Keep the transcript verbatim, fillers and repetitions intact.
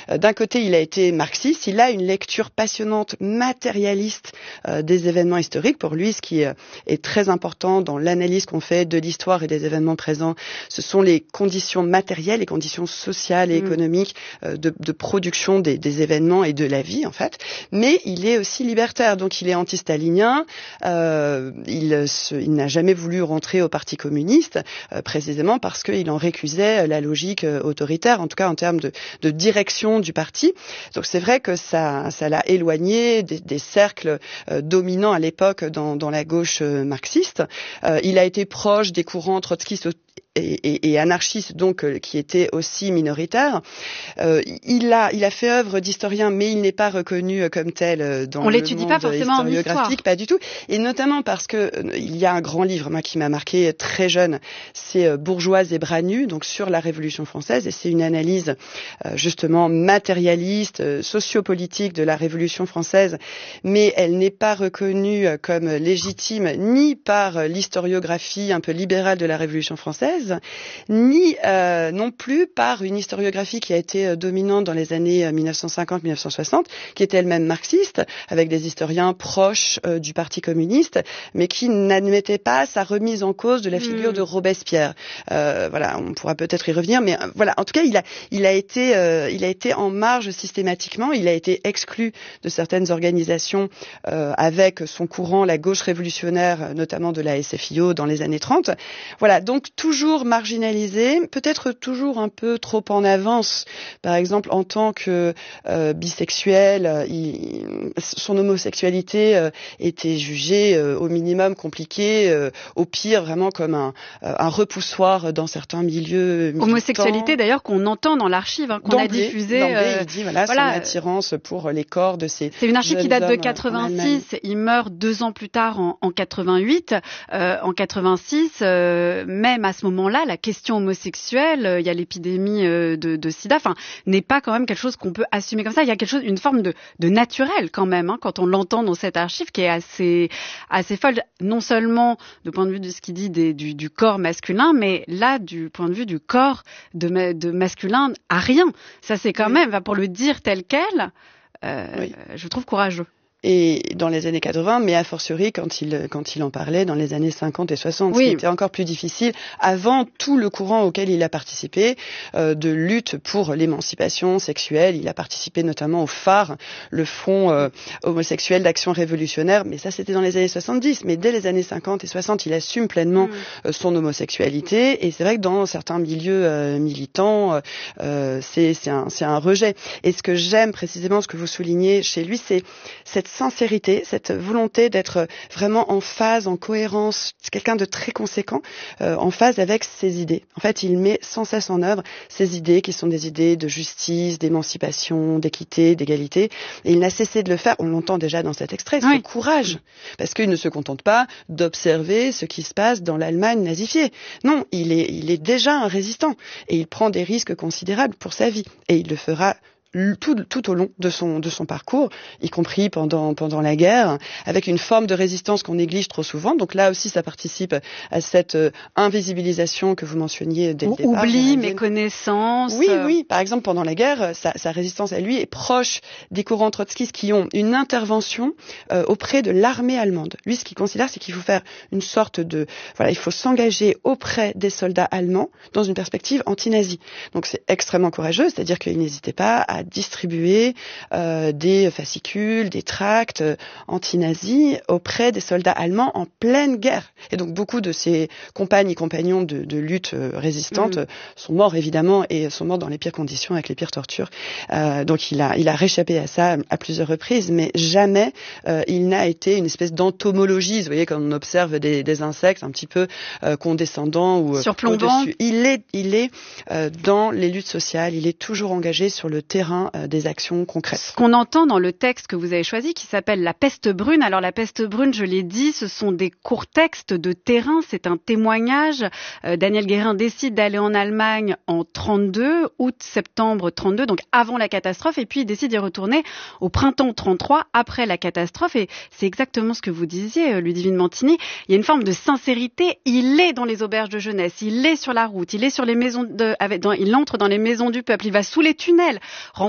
Euh, d'un côté, il a été marxiste, il a une lecture passionnante, matérialiste euh, des événements historiques. Pour lui, ce qui euh, est très important dans l'analyse qu'on fait de l'histoire et des événements présents, ce sont les conditions matérielles, les conditions sociales et économiques euh, de, de production des, des événements et de la vie, en fait. Mais il est aussi libertaire, donc il est anti-stalinien, euh, il, se, il n'a jamais voulu rentrer au Parti communiste, euh, précisément parce qu'il en récusait la logique euh, autoritaire, en tout cas en termes de, de direction du parti. Donc c'est vrai que ça, ça l'a éloigné des, des cercles euh, dominants à l'époque dans, dans la gauche euh, marxiste. Euh, il a été proche des courants trotskistes et, et, et anarchistes, donc euh, qui étaient aussi minoritaires. Euh, il a, il a fait œuvre d'historien, mais il n'est pas reconnu comme tel euh, dans On le l'étudie monde pas forcément en histoire. Pas du tout. Et notamment parce que euh, il y a un grand livre, moi, qui m'a marqué très jeune, c'est euh, Bourgeoise et bras nus, donc sur la Révolution française, et c'est une analyse euh, justement matérialiste, euh, sociopolitique de la Révolution française, mais elle n'est pas reconnue comme légitime ni par l'historiographie un peu libérale de la Révolution française, ni euh, non plus par une historiographie qui a été dominante dans les années dix-neuf cent cinquante à dix-neuf cent soixante, qui était elle-même marxiste, avec des historiens proches euh, du Parti communiste, mais qui n'admettait pas sa remise en cause de la figure mmh. de Robespierre. Euh, voilà, on pourra peut-être y revenir, mais euh, voilà. En tout cas, il a, il a été, euh, il a été en marge systématiquement. Il a été exclu de certaines organisations euh, avec son courant, la gauche révolutionnaire, notamment de la S F I O dans les années trente. Voilà, donc toujours marginalisé, peut-être toujours un peu trop en avance. Par exemple, en tant que euh, bisexuel, il, son homosexualité euh, était jugée euh, au minimum compliquée, euh, au pire vraiment comme un, euh, un repoussoir dans certains milieux militants. Homosexualité d'ailleurs qu'on entend dans l'archive, hein, qu'on d'emblée, a diffusée. D'emblée, euh, il dit voilà, voilà son attirance pour les corps de ces C'est une archive qui date de quatre-vingt-six. Il meurt deux ans plus tard en, en quatre-vingt-huit. Euh, en quatre-vingt-six, euh, même à ce moment-là, la question homosexuelle, euh, il y a l'épidémie euh, de, de sida, enfin, n'est pas quand même quelque chose qu'on peut assumer comme ça. Il y a quelque chose, une forme de, de naturel quand même, hein, quand on l'entend dans cette archive qui est assez, assez folle, non seulement du point de vue de ce qu'il dit des, du, du corps masculin, mais là, du point de vue du corps de, de masculin, à rien. Ça, c'est quand même, pour le dire tel quel, euh, oui. je trouve courageux. Et dans les années quatre-vingts, mais a fortiori quand il, quand il en parlait dans les années cinquante et soixante, oui. ce qui était encore plus difficile avant tout le courant auquel il a participé, euh, de lutte pour l'émancipation sexuelle. Il a participé notamment au phare, le front euh, homosexuel d'action révolutionnaire, mais ça c'était dans les années soixante-dix. Mais dès les années cinquante et soixante, il assume pleinement mmh. euh, son homosexualité. Et c'est vrai que dans certains milieux euh, militants, euh, c'est, c'est, un, c'est un rejet. Et ce que j'aime précisément, ce que vous soulignez chez lui, c'est cette sincérité, cette volonté d'être vraiment en phase, en cohérence. C'est quelqu'un de très conséquent, euh, en phase avec ses idées. En fait, il met sans cesse en œuvre ses idées qui sont des idées de justice, d'émancipation, d'équité, d'égalité. Et il n'a cessé de le faire. On l'entend déjà dans cet extrait. C'est oui. courage. Parce qu'il ne se contente pas d'observer ce qui se passe dans l'Allemagne nazifiée. Non, il est, il est déjà un résistant. Et il prend des risques considérables pour sa vie. Et il le fera Tout, tout au long de son, de son parcours, y compris pendant, pendant la guerre, avec une forme de résistance qu'on néglige trop souvent. Donc là aussi, ça participe à cette euh, invisibilisation que vous mentionniez dès le départ. Oubli, méconnaissance. Oui, oui. Par exemple, pendant la guerre, sa, sa résistance à lui est proche des courants trotskistes qui ont une intervention euh, auprès de l'armée allemande. Lui, ce qu'il considère, c'est qu'il faut faire une sorte de... Voilà, il faut s'engager auprès des soldats allemands dans une perspective anti-nazie. Donc c'est extrêmement courageux, c'est-à-dire qu'il n'hésitait pas à distribuer euh, des fascicules, des tracts euh, anti-nazis auprès des soldats allemands en pleine guerre. Et donc beaucoup de ses compagnes et compagnons de, de lutte euh, résistante mmh. sont morts évidemment et sont morts dans les pires conditions avec les pires tortures. Euh, donc il a, il a réchappé à ça à plusieurs reprises, mais jamais euh, il n'a été une espèce d'entomologie. Vous voyez, quand on observe des, des insectes un petit peu euh, condescendants ou surplombants. Au-dessus. Il est, il est euh, dans les luttes sociales. Il est toujours engagé sur le terrain des actions concrètes. Ce qu'on entend dans le texte que vous avez choisi, qui s'appelle La peste brune. Alors la peste brune, je l'ai dit, ce sont des courts textes de terrain, c'est un témoignage. Euh, Daniel Guérin décide d'aller en Allemagne en trente-deux, août-septembre trente-deux, donc avant la catastrophe, et puis il décide d'y retourner au printemps trente-trois, après la catastrophe, et c'est exactement ce que vous disiez, Ludivine Mantini. Il y a une forme de sincérité, il est dans les auberges de jeunesse, il est sur la route, il est sur les maisons de, avec, dans, il entre dans les maisons du peuple, il va sous les tunnels,